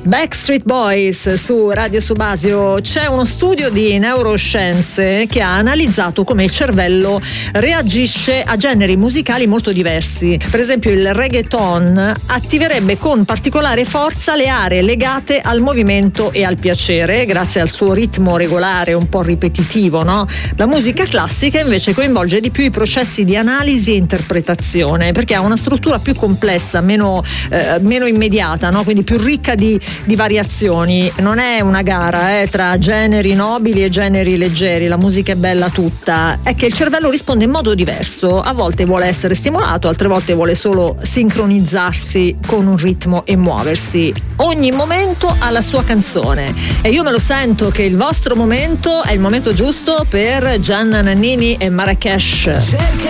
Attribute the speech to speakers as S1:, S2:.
S1: Backstreet Boys su Radio Subasio. C'è uno studio di neuroscienze che ha analizzato come il cervello reagisce a generi musicali molto diversi. Per esempio il reggaeton attiverebbe con particolare forza le aree legate al movimento e al piacere grazie al suo ritmo regolare un po' ripetitivo, no? La musica classica invece coinvolge di più i processi di analisi e interpretazione perché ha una struttura più complessa, meno immediata, no? Quindi più ricca di variazioni. Non è una gara tra generi nobili e generi leggeri, la musica è bella tutta. È che il cervello risponde in modo diverso, a volte vuole essere stimolato, altre volte vuole solo sincronizzarsi con un ritmo e muoversi. Ogni momento ha la sua canzone e io me lo sento che il vostro momento è il momento giusto per Gianna Nannini e Marrakesh.